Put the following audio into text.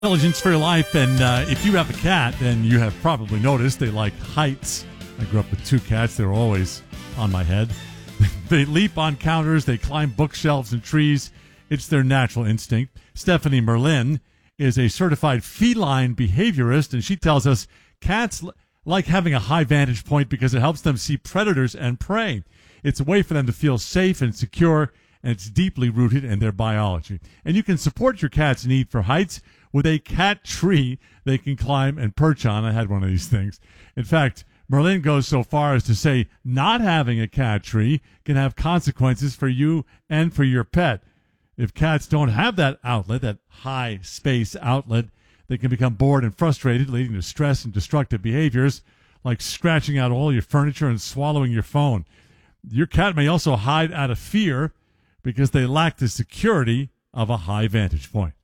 Intelligence for your life, and if you have a cat, then you have probably noticed they like heights. I grew up with two cats. They were always on my head. They leap on counters. They climb bookshelves and trees. It's their natural instinct. Stephanie Merlin is a certified feline behaviorist, and she tells us cats like having a high vantage point because it helps them see predators and prey. It's a way for them to feel safe and secure, and it's deeply rooted in their biology. And you can support your cat's need for heights with a cat tree they can climb and perch on. I had one of these things. In fact, Merlin goes so far as to say not having a cat tree can have consequences for you and for your pet. If cats don't have that outlet, that high space outlet, they can become bored and frustrated, leading to stress and destructive behaviors like scratching out all your furniture and swallowing your phone. Your cat may also hide out of fear because they lack the security of a high vantage point.